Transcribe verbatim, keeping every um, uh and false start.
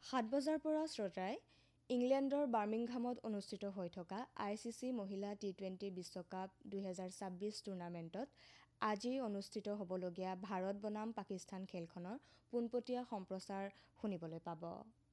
সাত বজাৰ পৰা শ্ৰোতাই ইংলেণ্ডৰ বাৰ্মিংহামত অনুষ্ঠিত হৈ থকা আই চি চি মহিলা টি টুৱেণ্টি বিশ্বকাপ দুহেজাৰ ছাব্বিছ টুৰ্ণামেণ্টত আজি অনুষ্ঠিত হ'বলগীয়া ভাৰত বনাম পাকিস্তান খেলখনৰ পোনপটীয়া সম্প্ৰচাৰ শুনিবলৈ পাব।